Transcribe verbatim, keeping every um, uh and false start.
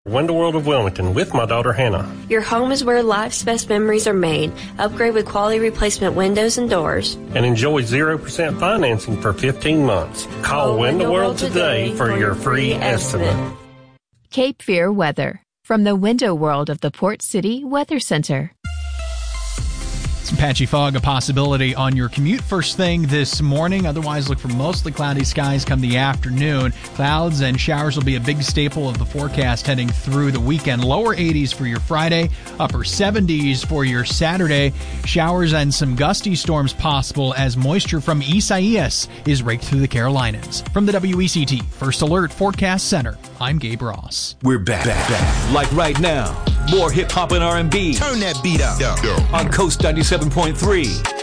Window World of Wilmington with my daughter Hannah. Your home is where life's best memories are made. Upgrade with quality replacement windows and doors. And enjoy zero percent financing for fifteen months. Call, Call Window World today for your free estimate. estimate. Cape Fear weather from the Window World of the Port City Weather Center. Some patchy fog, a possibility on your commute first thing this morning. Otherwise, look for mostly cloudy skies come the afternoon. Clouds and showers will be a big staple of the forecast heading through the weekend. Lower eighties for your Friday, upper seventies for your Saturday. Showers and some gusty storms possible as moisture from Isaias is raked through the Carolinas. From the W E C T First Alert Forecast Center, I'm Gabe Ross. We're back, back, back. Like right now. More hip-hop and R and B. Turn that beat up. On Coast ninety-seven point three.